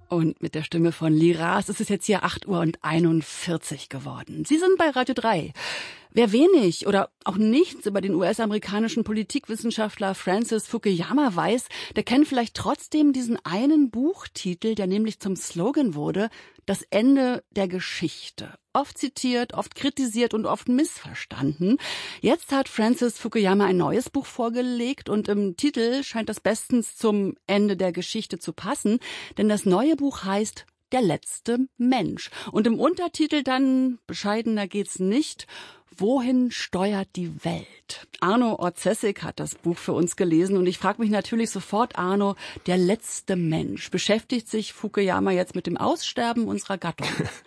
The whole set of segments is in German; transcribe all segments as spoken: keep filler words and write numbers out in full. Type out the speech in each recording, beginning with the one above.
Und mit der Stimme von Lee Raz ist es jetzt hier acht Uhr und einundvierzig geworden. Sie sind bei Radio drei. Wer wenig oder auch nichts über den U S-amerikanischen Politikwissenschaftler Francis Fukuyama weiß, der kennt vielleicht trotzdem diesen einen Buchtitel, der nämlich zum Slogan wurde: Das Ende der Geschichte. Oft zitiert, oft kritisiert und oft missverstanden. Jetzt hat Francis Fukuyama ein neues Buch vorgelegt und im Titel scheint das bestens zum Ende der Geschichte zu passen, denn das neue Buch heißt Der letzte Mensch. Und im Untertitel dann, bescheidener geht's nicht: Wohin steuert die Welt? Arno Orzessig hat das Buch für uns gelesen und ich frage mich natürlich sofort, Arno, der letzte Mensch. Beschäftigt sich Fukuyama jetzt mit dem Aussterben unserer Gattung?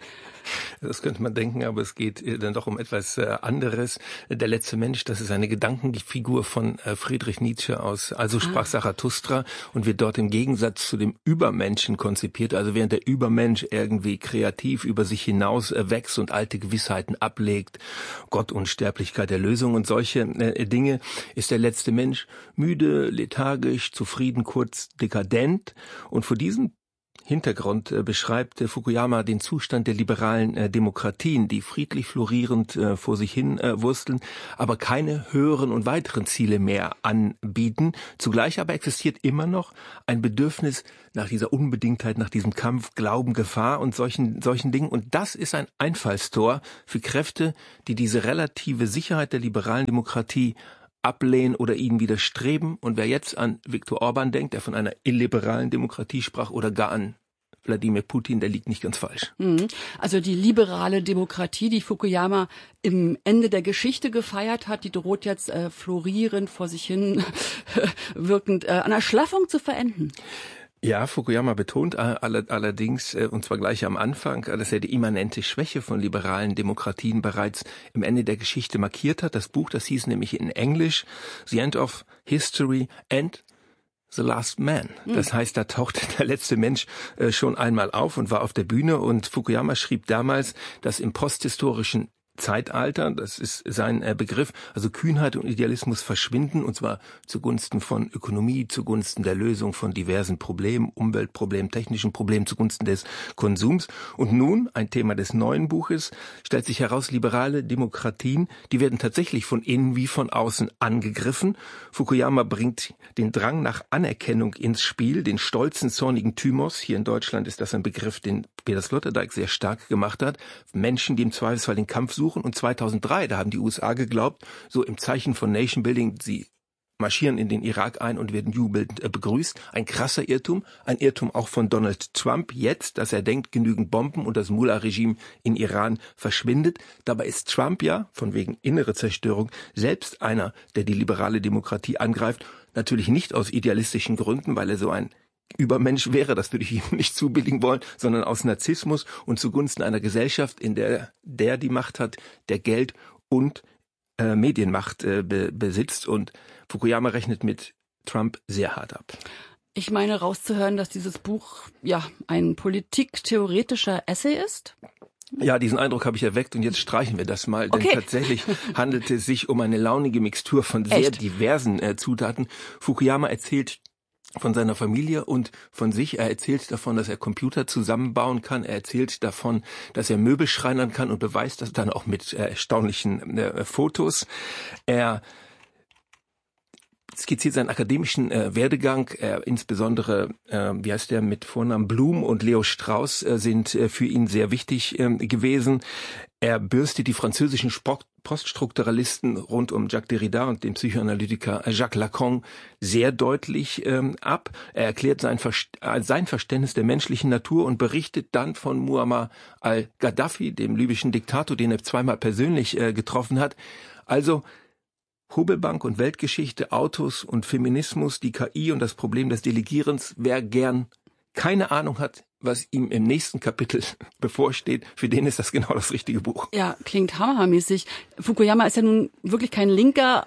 Das könnte man denken, aber es geht dann doch um etwas anderes. Der letzte Mensch, das ist eine Gedankenfigur von Friedrich Nietzsche aus Also sprach Zarathustra und wird dort im Gegensatz zu dem Übermenschen konzipiert. Also während der Übermensch irgendwie kreativ über sich hinaus wächst und alte Gewissheiten ablegt, Gott, Unsterblichkeit, Erlösung und solche Dinge, ist der letzte Mensch müde, lethargisch, zufrieden, kurz dekadent. Und vor diesem Hintergrund äh, beschreibt äh, Fukuyama den Zustand der liberalen äh, Demokratien, die friedlich florierend äh, vor sich hin äh, wursteln, aber keine höheren und weiteren Ziele mehr anbieten. Zugleich aber existiert immer noch ein Bedürfnis nach dieser Unbedingtheit, nach diesem Kampf, Glauben, Gefahr und solchen, solchen Dingen. Und das ist ein Einfallstor für Kräfte, die diese relative Sicherheit der liberalen Demokratie ablehnen oder ihnen widerstreben. Und wer jetzt an Viktor Orban denkt, der von einer illiberalen Demokratie sprach, oder gar an Wladimir Putin, der liegt nicht ganz falsch. Also die liberale Demokratie, die Fukuyama im Ende der Geschichte gefeiert hat, die droht jetzt äh, florierend vor sich hin wirkend äh, an Erschlaffung zu verenden. Ja, Fukuyama betont allerdings, und zwar gleich am Anfang, dass er die immanente Schwäche von liberalen Demokratien bereits im Ende der Geschichte markiert hat. Das Buch, das hieß nämlich in Englisch The End of History and The Last Man. Das heißt, da taucht der letzte Mensch schon einmal auf und war auf der Bühne. Und Fukuyama schrieb damals, dass im posthistorischen Zeitalter, das ist sein äh, Begriff, also Kühnheit und Idealismus verschwinden, und zwar zugunsten von Ökonomie, zugunsten der Lösung von diversen Problemen, Umweltproblemen, technischen Problemen, zugunsten des Konsums. Und nun, ein Thema des neuen Buches, stellt sich heraus, liberale Demokratien, die werden tatsächlich von innen wie von außen angegriffen. Fukuyama bringt den Drang nach Anerkennung ins Spiel, den stolzen, zornigen Thymos. Hier in Deutschland ist das ein Begriff, den Peter Sloterdijk sehr stark gemacht hat. Menschen, die im Zweifelsfall den Kampf suchen. Und zweitausenddrei, da haben die U S A geglaubt, so im Zeichen von Nation Building, sie marschieren in den Irak ein und werden jubelnd äh, begrüßt. Ein krasser Irrtum, ein Irrtum auch von Donald Trump jetzt, dass er denkt, genügend Bomben und das Mullah-Regime in Iran verschwindet. Dabei ist Trump ja, von wegen innere Zerstörung, selbst einer, der die liberale Demokratie angreift. Natürlich nicht aus idealistischen Gründen, weil er so ein Übermensch wäre, das würde ich ihm nicht zubilligen wollen, sondern aus Narzissmus und zugunsten einer Gesellschaft, in der der die Macht hat, der Geld und äh, Medienmacht äh, be- besitzt. Und Fukuyama rechnet mit Trump sehr hart ab. Ich meine rauszuhören, dass dieses Buch ja ein politiktheoretischer Essay ist? Ja, diesen Eindruck habe ich erweckt und jetzt streichen wir das mal, denn okay. Tatsächlich handelt es sich um eine launige Mixtur von sehr Echt? diversen äh, Zutaten. Fukuyama erzählt von seiner Familie und von sich. Er erzählt davon, dass er Computer zusammenbauen kann. Er erzählt davon, dass er Möbel schreinern kann und beweist das dann auch mit äh, erstaunlichen äh, Fotos. Er skizziert seinen akademischen äh, Werdegang, äh, insbesondere, äh, wie heißt der, mit Vornamen Blum und Leo Strauss äh, sind äh, für ihn sehr wichtig äh, gewesen. Er bürstet die französischen Sport- Poststrukturalisten rund um Jacques Derrida und den Psychoanalytiker Jacques Lacan sehr deutlich ähm, ab. Er erklärt sein, Verst- sein Verständnis der menschlichen Natur und berichtet dann von Muammar al-Gaddafi, dem libyschen Diktator, den er zweimal persönlich äh, getroffen hat. Also Hobelbank und Weltgeschichte, Autos und Feminismus, die K I und das Problem des Delegierens. Wer gern keine Ahnung hat, was ihm im nächsten Kapitel bevorsteht, für den ist das genau das richtige Buch. Ja, klingt hammermäßig. Fukuyama ist ja nun wirklich kein linker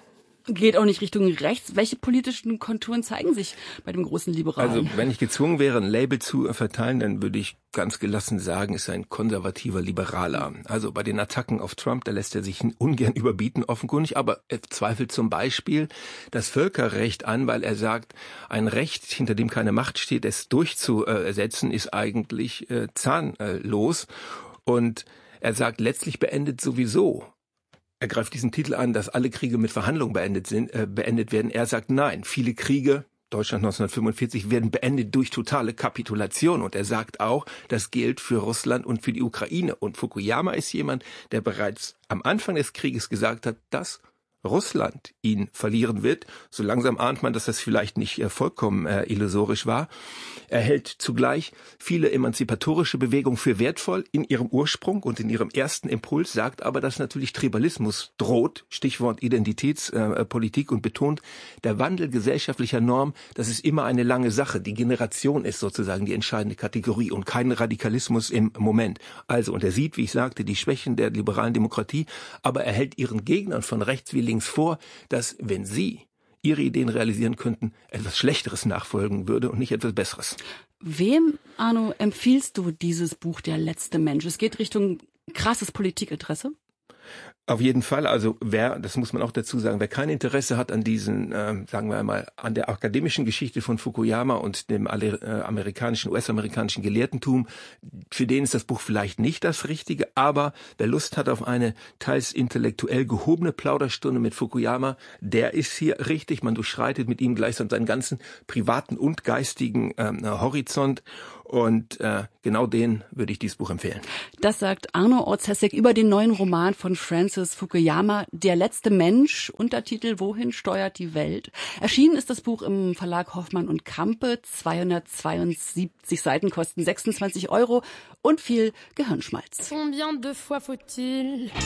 Geht auch nicht Richtung rechts. Welche politischen Konturen zeigen sich bei dem großen Liberalen? Also wenn ich gezwungen wäre, ein Label zu verteilen, dann würde ich ganz gelassen sagen, ist ein konservativer Liberaler. Also bei den Attacken auf Trump, da lässt er sich ungern überbieten, offenkundig, aber er zweifelt zum Beispiel das Völkerrecht an, weil er sagt, ein Recht, hinter dem keine Macht steht, es durchzusetzen, ist eigentlich äh, zahnlos. Und er sagt, letztlich beendet sowieso. Er greift diesen Titel an, dass alle Kriege mit Verhandlungen beendet sind, äh, beendet werden. Er sagt, nein, viele Kriege, Deutschland neunzehnhundertfünfundvierzig, werden beendet durch totale Kapitulation. Und er sagt auch, das gilt für Russland und für die Ukraine. Und Fukuyama ist jemand, der bereits am Anfang des Krieges gesagt hat, dass Russland ihn verlieren wird. So langsam ahnt man, dass das vielleicht nicht äh, vollkommen äh, illusorisch war. Er hält zugleich viele emanzipatorische Bewegungen für wertvoll in ihrem Ursprung und in ihrem ersten Impuls, sagt aber, dass natürlich Tribalismus droht, Stichwort Identitätspolitik, äh, und betont, der Wandel gesellschaftlicher Normen, das ist immer eine lange Sache. Die Generation ist sozusagen die entscheidende Kategorie und kein Radikalismus im Moment. Also, und er sieht, wie ich sagte, die Schwächen der liberalen Demokratie, aber er hält ihren Gegnern von rechts wie links vor, dass, wenn sie ihre Ideen realisieren könnten, etwas Schlechteres nachfolgen würde und nicht etwas Besseres. Wem, Arno, empfiehlst du dieses Buch Der letzte Mensch? Es geht Richtung krasses Politikinteresse? Auf jeden Fall, also wer, das muss man auch dazu sagen, wer kein Interesse hat an diesen, äh, sagen wir mal, an der akademischen Geschichte von Fukuyama und dem äh, amerikanischen, U S-amerikanischen Gelehrtentum, für den ist das Buch vielleicht nicht das Richtige, aber wer Lust hat auf eine teils intellektuell gehobene Plauderstunde mit Fukuyama, der ist hier richtig, man durchschreitet mit ihm gleichsam seinen ganzen privaten und geistigen äh, Horizont. Und äh, genau den würde ich dieses Buch empfehlen. Das sagt Arno Orts-Hessig über den neuen Roman von Francis Fukuyama, Der letzte Mensch, Untertitel Wohin steuert die Welt? Erschienen ist das Buch im Verlag Hoffmann und Campe, zweihundertzweiundsiebzig Seiten, kosten sechsundzwanzig Euro und viel Gehirnschmalz. Combien de fois faut-il